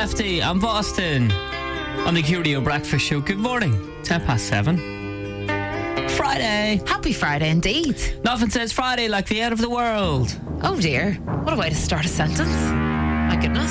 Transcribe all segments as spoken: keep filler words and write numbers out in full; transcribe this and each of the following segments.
Lefty and Boston on the Q Radio Breakfast Show. Good morning. ten past seven. Friday. Happy Friday indeed. Nothing says Friday like the end of the world. Oh dear. What a way to start a sentence. My goodness.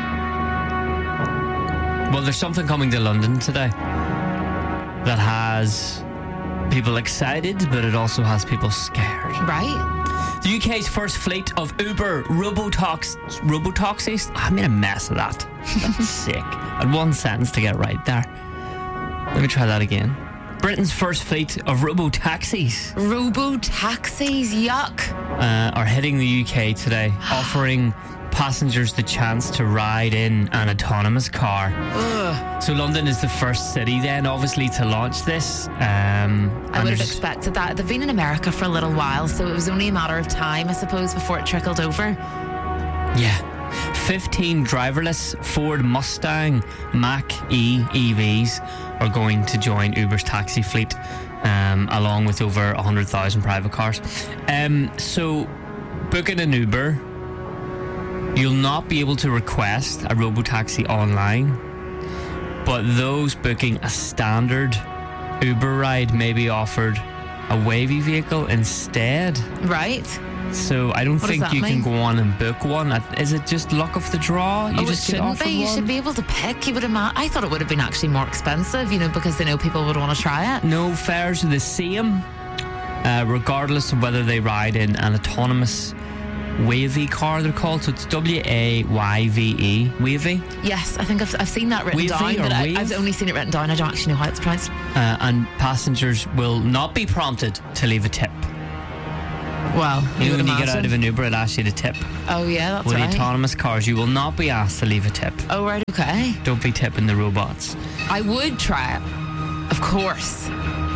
Well, there's something coming to London today that has people excited, but it also has people scared. Right. The U K's first fleet of Uber Robotax, Robotaxis. I made a mess of that. That's sick. I had one sentence to get right there. Let me try that again. Britain's first fleet of Robotaxis Robo-taxis, yuck. uh, are hitting the U K today, offering passengers the chance to ride in an autonomous car. Ugh. So London is the first city then, obviously, to launch this. Um, I would have expected that. They've been in America for a little while, so it was only a matter of time, I suppose, before it trickled over. Yeah. fifteen driverless Ford Mustang Mach-E E Vs are going to join Uber's taxi fleet, um, along with over one hundred thousand private cars. Um, so, booking an Uber, you'll not be able to request a robotaxi online, but those booking a standard Uber ride may be offered a wavy vehicle instead. Right. So I don't What think does that you mean? can go on and book one. Is it just luck of the draw? You oh, just it get shouldn't offered be. You one? should be able to pick. You would ima- I thought it would have been actually more expensive, you know, because they know people would want to try it. No, fares are the same, uh, regardless of whether they ride in an autonomous wavy car, they're called. So it's W A Y V E. Wavy. Yes, I think I've, I've seen that written Wavy down, or but I, wave? I've only seen it written down. I don't actually know how it's pronounced. Uh, and passengers will not be prompted to leave a tip. Well, You you know, would when you get imagine. out of an Uber, it asks you to tip. Oh yeah, that's With right. autonomous cars, you will not be asked to leave a tip. Oh right, okay. Don't be tipping the robots. I would try it, of course.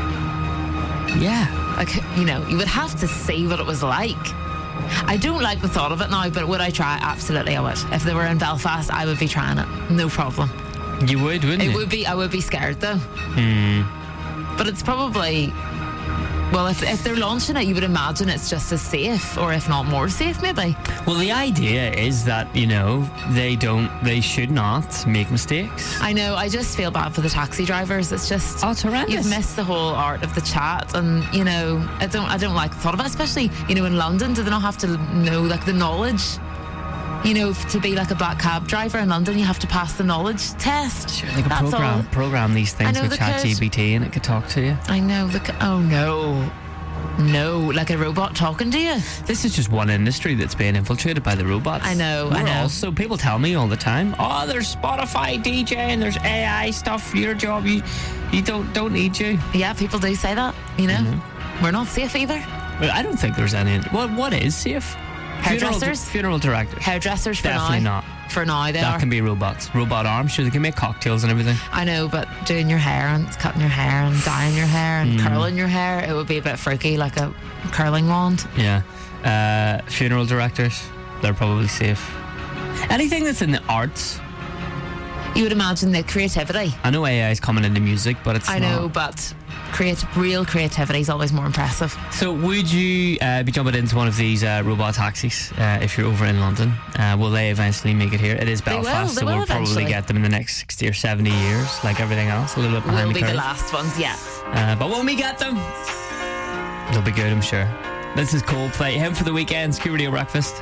Yeah. Like, you know, you would have to see what it was like. I don't like the thought of it now, but would I try? Absolutely, I would. If they were in Belfast, I would be trying it. No problem. You would, wouldn't It you? would be. I would be scared though. Hmm. But it's probably. Well, if if they're launching it, you would imagine it's just as safe, or if not more safe, maybe. Well, the idea is that, you know, they don't, they should not make mistakes. I know. I just feel bad for the taxi drivers. It's just. Oh, it's horrendous. You've missed the whole art of the chat, and you know, I don't. I don't like the thought of it, especially you know in London. Do they not have to know like the knowledge? You know, f- to be like a black cab driver in London, you have to pass the knowledge test. Sure, they could That's program, all. program these I things know with they could. ChatGPT and it could talk to you. I know. The c- oh no, no, like a robot talking to you. This is just one industry that's being infiltrated by the robots. I know, We're I know. Also, people tell me all the time, oh, there's Spotify D J and there's A I stuff. Your job, you, you don't don't need you. Yeah, people do say that. You know, Mm-hmm. we're not safe either. Well, I don't think there's any. What what is safe? Hairdressers? Funeral, funeral directors. Hairdressers for Definitely now. not. For now, they That are. can be robots. Robot arms, sure, they can make cocktails and everything. I know, but doing your hair and cutting your hair and dyeing your hair and Mm. curling your hair, it would be a bit freaky, like a curling wand. Yeah. Uh, funeral directors, they're probably safe. Anything that's in the arts. You would imagine the creativity. I know A I is coming into music, but it's I not. know, but creative, real creativity is always more impressive. So would you uh, be jumping into one of these uh, robot taxis uh, if you're over in London? Uh, will they eventually make it here? It is They will, Belfast, they so will we'll probably eventually. get them in the next sixty or seventy years, like everything else, a little bit behind We'll the be curve. the last ones, yeah. Uh, but when we get them, they'll be good, I'm sure. This is Coldplay. Him for the weekend. Q Radio Breakfast.